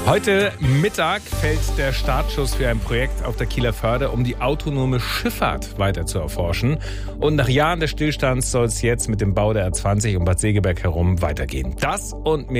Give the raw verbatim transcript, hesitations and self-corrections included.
Heute Mittag fällt der Startschuss für ein Projekt auf der Kieler Förde, um die autonome Schifffahrt weiter zu erforschen. Und nach Jahren des Stillstands soll es jetzt mit dem Bau der A zwanzig um Bad Segeberg herum weitergehen. Das und mehr